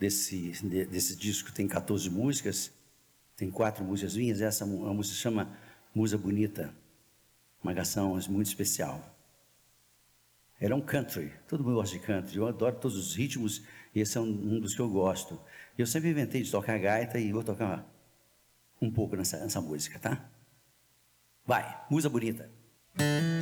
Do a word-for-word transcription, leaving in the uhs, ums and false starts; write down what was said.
desse, de, desse disco tem quatorze músicas, tem quatro músicas minhas, essa a música se chama Musa Bonita, uma canção muito especial. Era um country, todo mundo gosta de country, eu adoro todos os ritmos, e esse é um, um dos que eu gosto. Eu sempre inventei de tocar gaita e vou tocar um pouco nessa, nessa música, tá? Vai, Musa Bonita.